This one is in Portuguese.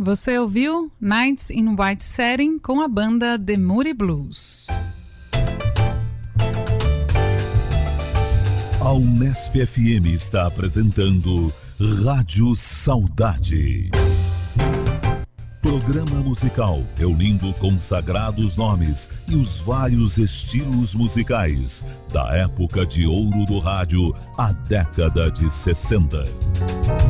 Você ouviu Nights in White Satin com a banda The Moody Blues. A Unesp FM está apresentando Rádio Saudade. Programa musical reunindo consagrados nomes e os vários estilos musicais da época de ouro do rádio, a década de 60.